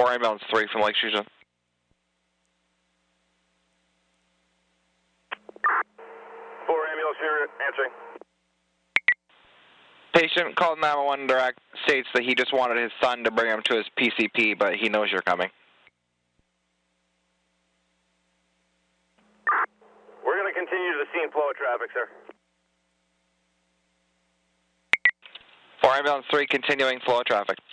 4 ambulance 3 from Lake Shusha. 4 ambulance here, answering. Patient called 911 direct, states that he just wanted his son to bring him to his PCP, but he knows you're coming. We're going to continue to the scene flow of traffic, sir. 4 ambulance 3, continuing flow of traffic.